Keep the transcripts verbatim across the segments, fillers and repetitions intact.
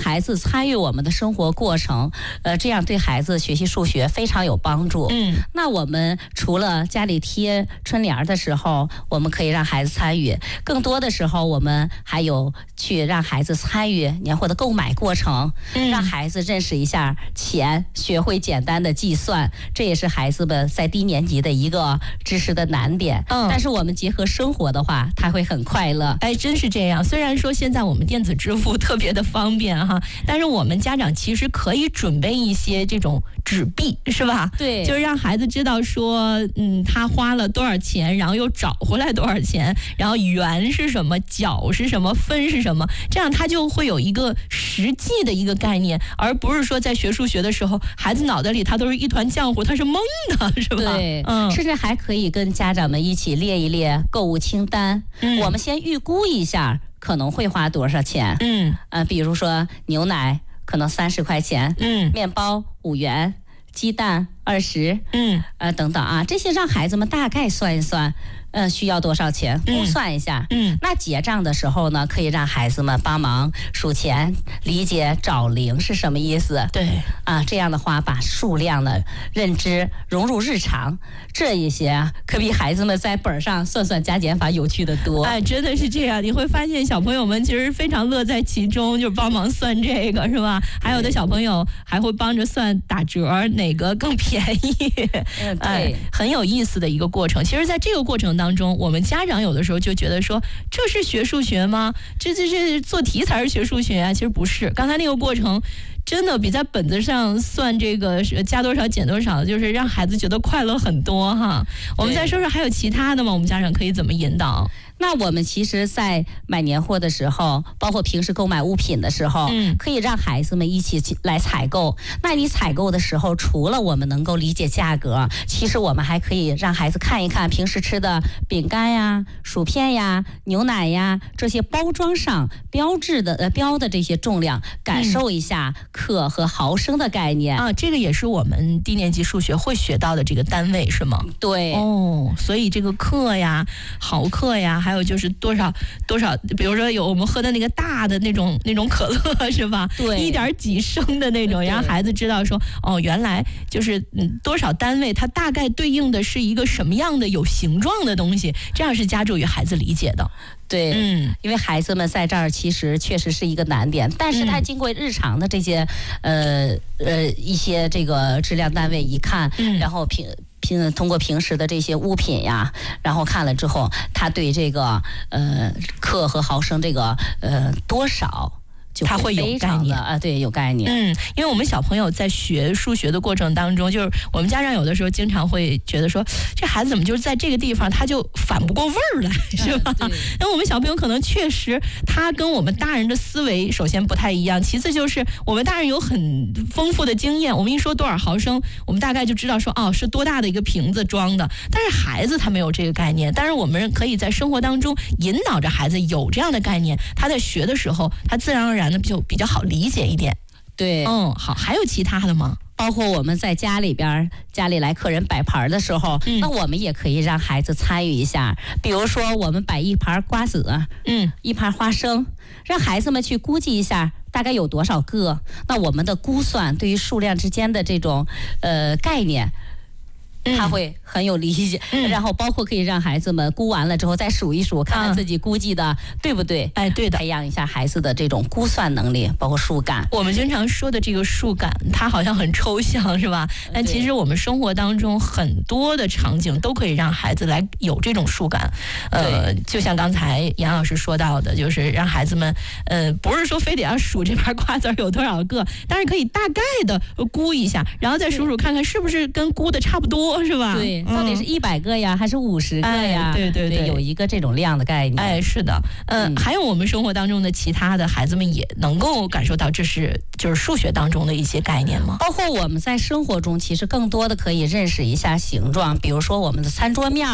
孩子参与我们的生活过程，呃，这样对孩子学习数学非常有帮助。 嗯， 那我们除了家里贴春联的时候，我们可以让孩子参与，更多的时候我们还有去让孩子参与年货的购买过程， 嗯、 让孩子认识一下钱，学会简单的计算，这也是孩子们在低年级的一个知识的难点。 嗯， 但是我们结合生活的话，他会很快乐。 哎，真是这样。虽然说现在我们电子支付特别的方便哈，但是我们家长其实可以准备一些这种纸币，是吧？ 对， 就是让孩子知道说，嗯，他花了多少钱，然后又找回来多少钱，然后元是什么，角是什么，分是什么，这样他就会有一个实际的一个概念，而不是说在学数学的时候，孩子脑袋里他都是一团浆糊，他是懵的，是吧？ 对， 嗯， 甚至还可以跟家长们一起列一列购物清单， 嗯、 我们先预估一下可能会花多少钱。 嗯， 呃，比如说牛奶可能三十块钱， 嗯， 面包五元，鸡蛋二十， 嗯， 呃等等啊，这些让孩子们大概算一算。呃，需要多少钱？估算一下。 嗯， 那结账的时候呢，可以让孩子们帮忙数钱，理解找零是什么意思。 对， 啊，这样的话，把数量的认知融入日常，这一些可比孩子们在本上算算加减法有趣的多。 哎，真的是这样，你会发现小朋友们其实非常乐在其中，就帮忙算这个，是吧？还有的小朋友还会帮着算打折，哪个更便宜。 嗯，对、 哎，很有意思的一个过程。其实，在这个过程当中，我们家长有的时候就觉得说，这是学数学吗？这这这做题才是学数学啊！其实不是，刚才那个过程真的比在本子上算这个加多少减多少，就是让孩子觉得快乐很多哈。我们再说说还有其他的吗？我们家长可以怎么引导？ 那我们其实在买年货的时候，包括平时购买物品的时候， 嗯， 可以让孩子们一起来采购。那你采购的时候，除了我们能够理解价格，其实我们还可以让孩子看一看平时吃的饼干呀、薯片呀、牛奶呀这些包装上标志的呃标的这些重量，感受一下克和毫升的概念、 嗯、啊。这个也是我们低年级数学会学到的这个单位是吗？ 对。 哦，所以这个克呀、毫克呀。还有就是多少多少，比如说有我们喝的那个大的那种那种可乐是吧？ 对， 一点几升的那种，让孩子知道说，哦，原来就是嗯多少单位，它大概对应的是一个什么样的有形状的东西，这样是加助于孩子理解的。 对， 嗯， 因为孩子们在这儿其实确实是一个难点，但是他经过日常的这些、嗯、呃呃一些这个质量单位一看， 嗯、 然后平。平通过平时的这些物品呀，然后看了之后，他对这个呃克和毫升这个呃多少。 他会有概念啊，对，有概念。 嗯，因为我们小朋友在学数学的过程当中，就是我们家长有的时候经常会觉得说，这孩子怎么就是在这个地方他就反不过味儿来，是吧？因为我们小朋友可能确实他跟我们大人的思维首先不太一样，其次就是我们大人有很丰富的经验，我们一说多少毫升，我们大概就知道说哦是多大的一个瓶子装的，但是孩子他没有这个概念，但是我们可以在生活当中引导着孩子有这样的概念，他在学的时候他自然而然的就比较好理解一点。 对， 嗯，好，还有其他的吗？ 包括我们在家里边，家里来客人摆盘的时候、嗯，那我们也可以让孩子参与一下。比如说，我们摆一盘瓜子， 嗯， 一盘花生，让孩子们去估计一下大概有多少个。那我们的估算对于数量之间的这种呃概念。他会很有理解、嗯，然后包括可以让孩子们估完了之后再数一数，看看自己估计的、嗯、对不对？ 哎，对的， 培养一下孩子的这种估算能力，包括数感。 我们经常说的这个数感，它好像很抽象，是吧？但其实我们生活当中很多的场景都可以让孩子来有这种数感。呃，就像刚才杨老师说到的，就是让孩子们，呃，不是说非得要数这盘瓜子有多少个，但是可以大概的估一下，然后再数数看看是不是跟估的差不多。是吧？ 对，到底是一百个呀，嗯、还是五十个呀？ 哎、对对 对, 对，有一个这种量的概念。 哎，是的，呃、嗯，还有我们生活当中的其他的孩子们也能够感受到，这是就是数学当中的一些概念吗？ 包括我们在生活中，其实更多的可以认识一下形状，比如说我们的餐桌面儿。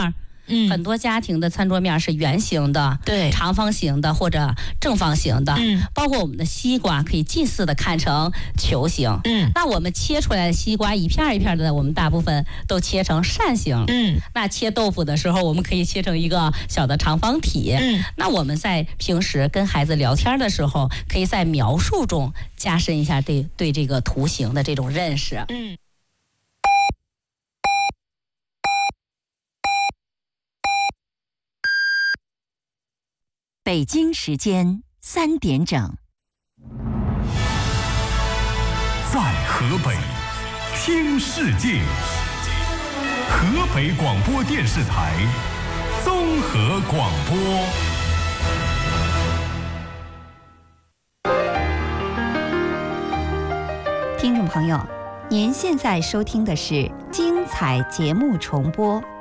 嗯，很多家庭的餐桌面是圆形的， 对， 长方形的或者正方形的， 嗯， 包括我们的西瓜可以近似的看成球形， 嗯， 那我们切出来的西瓜一片一片的，我们大部分都切成扇形， 嗯， 那切豆腐的时候，我们可以切成一个小的长方体， 嗯， 那我们在平时跟孩子聊天的时候，可以在描述中加深一下对对这个图形的这种认识， 嗯。 北京时间三点整， 在河北听世界，河北广播电视台综合广播。 听众朋友，您现在收听的是精彩节目重播。